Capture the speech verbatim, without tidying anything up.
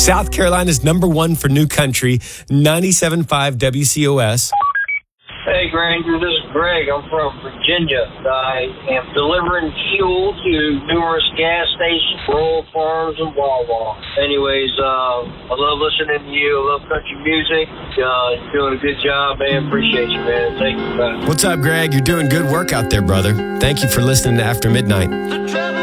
South Carolina's number one for new country, ninety-seven point five W C O S. Hey, Granger, this is Greg. I'm from Virginia. I am delivering fuel to numerous gas stations, rural farms, and Wawa. Anyways, uh, I love listening to you. I love country music. Uh, you're doing a good job, man. Appreciate you, man. Thank you, man. What's up, Greg? You're doing good work out there, brother. Thank you for listening to After Midnight.